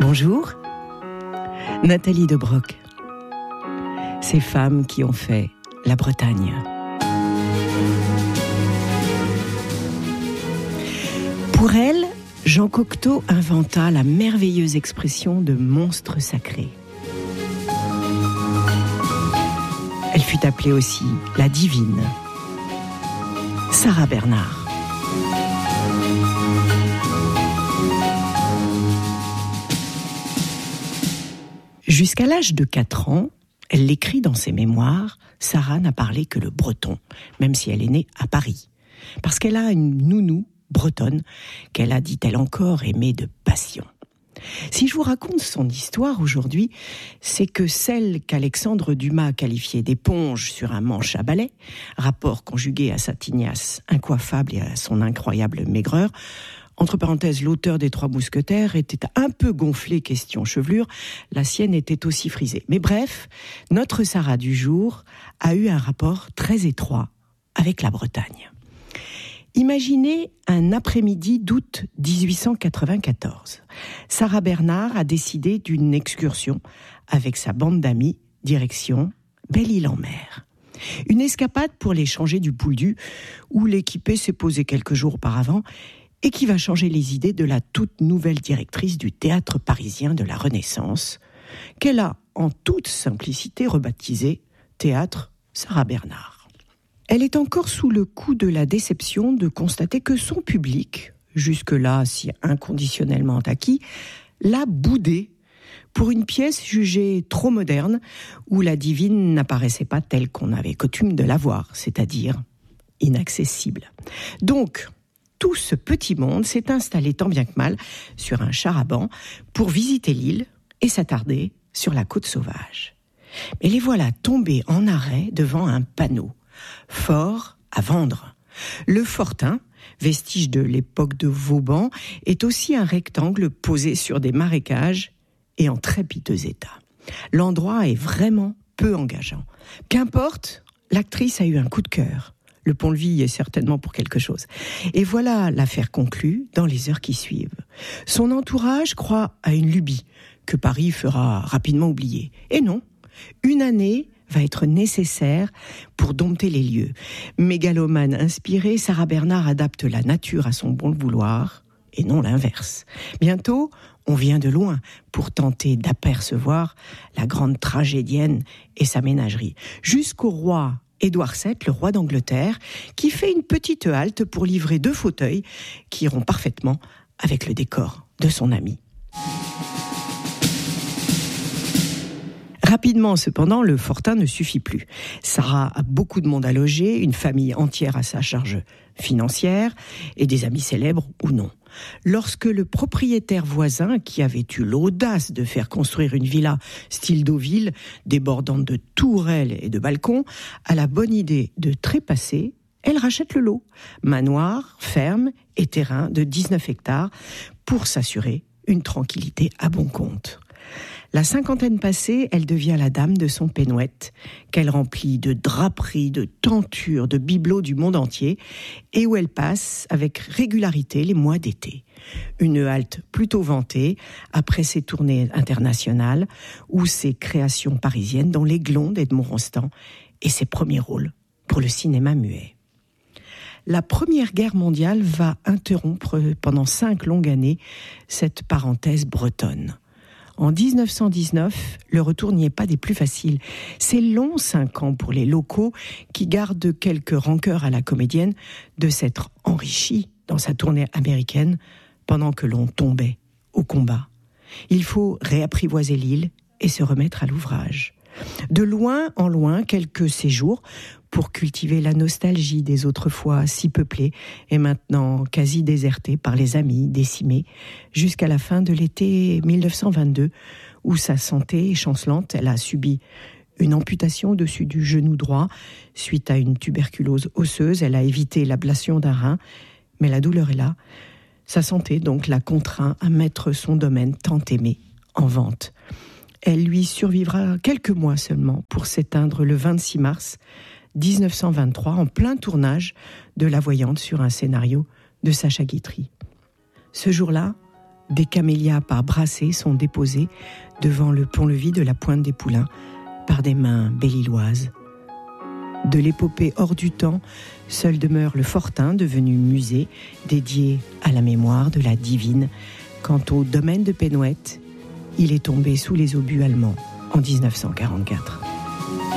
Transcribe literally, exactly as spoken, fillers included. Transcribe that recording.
Bonjour, Nathalie de Broc. Ces femmes qui ont fait la Bretagne. Pour elle, Jean Cocteau inventa la merveilleuse expression de monstre sacré. Elle fut appelée aussi la divine. Sarah Bernhardt. Jusqu'à l'âge de quatre ans, elle l'écrit dans ses mémoires, Sarah n'a parlé que le breton, même si elle est née à Paris. Parce qu'elle a une nounou bretonne qu'elle a, dit-elle encore, aimée de passion. Si je vous raconte son histoire aujourd'hui, c'est que celle qu'Alexandre Dumas qualifiait d'éponge sur un manche à balai, rapport conjugué à sa tignasse incoiffable et à son incroyable maigreur. Entre parenthèses, l'auteur des Trois Mousquetaires était un peu gonflé question chevelure, la sienne était aussi frisée. Mais bref, notre Sarah du jour a eu un rapport très étroit avec la Bretagne. Imaginez un après-midi d'août dix-huit cent quatre-vingt-quatorze. Sarah Bernhardt a décidé d'une excursion avec sa bande d'amis, direction Belle-Île-en-Mer. Une escapade pour les changer du Pouldu, où l'équipée s'est posée quelques jours auparavant, et qui va changer les idées de la toute nouvelle directrice du théâtre parisien de la Renaissance, qu'elle a en toute simplicité rebaptisé Théâtre Sarah Bernhardt. Elle est encore sous le coup de la déception de constater que son public, jusque-là si inconditionnellement acquis, l'a boudée pour une pièce jugée trop moderne, où la divine n'apparaissait pas telle qu'on avait coutume de la voir, c'est-à-dire inaccessible. Donc, tout ce petit monde s'est installé tant bien que mal sur un char à banc pour visiter l'île et s'attarder sur la côte sauvage. Mais les voilà tombés en arrêt devant un panneau. Fort à vendre. Le fortin, vestige de l'époque de Vauban, est aussi un rectangle posé sur des marécages et en très piteux état. L'endroit est vraiment peu engageant. Qu'importe, l'actrice a eu un coup de cœur. Le pont-levis est certainement pour quelque chose. Et voilà l'affaire conclue dans les heures qui suivent. Son entourage croit à une lubie que Paris fera rapidement oublier. Et non, une année va être nécessaire pour dompter les lieux. Mégalomane inspirée, Sarah Bernhardt adapte la nature à son bon vouloir, et non l'inverse. Bientôt, on vient de loin pour tenter d'apercevoir la grande tragédienne et sa ménagerie. Jusqu'au roi Édouard sept, le roi d'Angleterre, qui fait une petite halte pour livrer deux fauteuils qui iront parfaitement avec le décor de son ami. Rapidement, cependant, le fortin ne suffit plus. Sarah a beaucoup de monde à loger, une famille entière à sa charge financière et des amis célèbres ou non. Lorsque le propriétaire voisin, qui avait eu l'audace de faire construire une villa style Deauville, débordante de tourelles et de balcons, a la bonne idée de trépasser, elle rachète le lot. Manoir, ferme et terrain de dix-neuf hectares pour s'assurer une tranquillité à bon compte. La cinquantaine passée, elle devient la dame de son pénouette, qu'elle remplit de draperies, de tentures, de bibelots du monde entier, et où elle passe avec régularité les mois d'été. Une halte plutôt vantée, après ses tournées internationales, ou ses créations parisiennes, dont l'Aiglon d'Edmond Rostand, et ses premiers rôles pour le cinéma muet. La Première Guerre mondiale va interrompre pendant cinq longues années cette parenthèse bretonne. En dix-neuf cent dix-neuf, le retour n'y est pas des plus faciles. C'est long cinq ans pour les locaux qui gardent quelques rancœurs à la comédienne de s'être enrichie dans sa tournée américaine pendant que l'on tombait au combat. Il faut réapprivoiser l'île et se remettre à l'ouvrage. De loin en loin, quelques séjours pour cultiver la nostalgie des autrefois si peuplées et maintenant quasi désertées par les amis décimés, jusqu'à la fin de l'été dix-neuf cent vingt-deux, où sa santé est chancelante. Elle a subi une amputation au-dessus du genou droit suite à une tuberculose osseuse. Elle a évité l'ablation d'un rein, mais la douleur est là. Sa santé donc l'a contraint à mettre son domaine tant aimé en vente. Elle lui survivra quelques mois seulement pour s'éteindre le vingt-six mars dix-neuf cent vingt-trois, en plein tournage de La Voyante sur un scénario de Sacha Guitry. Ce jour-là, Des camélias par brassées sont déposés devant le pont-levis de la Pointe des Poulains par des mains belle-îloises. De l'épopée hors du temps, seul demeure le fortin devenu musée dédié à la mémoire de la divine. Quant au domaine de Pénouette, il est tombé sous les obus allemands en dix-neuf cent quarante-quatre.